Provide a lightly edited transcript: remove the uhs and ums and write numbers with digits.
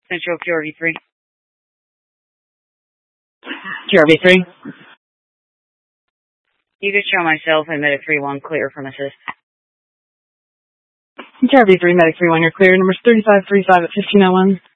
Central QRV3. QRV3. You could show myself and Medic 3-1 clear from assist. QRV3, Medic 3-1, you're clear. Numbers 3535 at 1501.